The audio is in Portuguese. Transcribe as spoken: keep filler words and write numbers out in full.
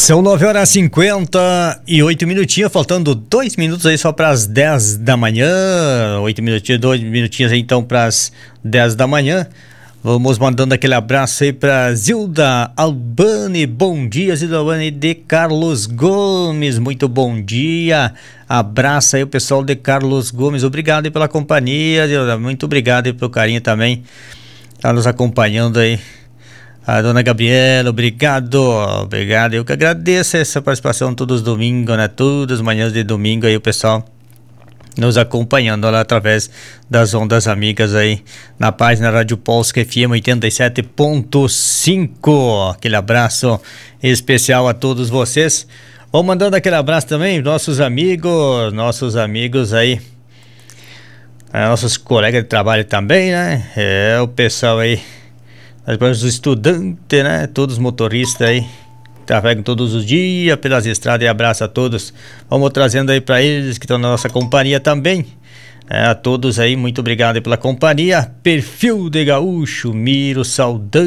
São nove horas e cinquenta e oito minutinhos, faltando dois minutos aí só para as dez da manhã. Oito minutinhos, dois minutinhos aí então para as dez da manhã. Vamos mandando aquele abraço aí para Zilda Albani. Bom dia, Zilda Albani de Carlos Gomes. Muito bom dia. Abraço aí o pessoal de Carlos Gomes. Obrigado aí pela companhia, Zilda. Muito obrigado aí pelo carinho também. Tá nos acompanhando aí. A dona Gabriela, obrigado, obrigado, eu que agradeço essa participação todos os domingos, né, todas as manhãs de domingo aí o pessoal nos acompanhando lá através das ondas amigas aí na página Rádio Polska F M oitenta e sete ponto cinco, aquele abraço especial a todos vocês. Vou mandando aquele abraço também, nossos amigos, nossos amigos aí, nossos colegas de trabalho também, né, é o pessoal aí, os estudantes, né? Todos os motoristas aí, trafegam todos os dias pelas estradas, e abraço a todos. Vamos trazendo aí para eles que estão na nossa companhia também. É, a todos aí, muito obrigado aí pela companhia. Perfil de Gaúcho, Miro, saudando.